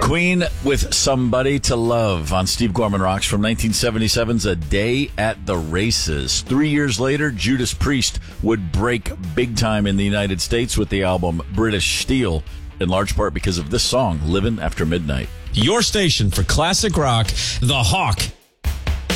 Queen with Somebody to Love on Steve Gorman Rocks from 1977's A Day at the Races. 3 years later, Judas Priest would break big time in the United States with the album British Steel, in large part because of this song, Livin' After Midnight. Your station for classic rock, The Hawk.